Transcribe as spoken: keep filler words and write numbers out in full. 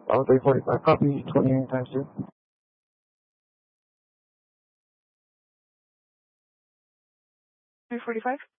Oh, three forty-five. Copy. twenty times two. three forty-five?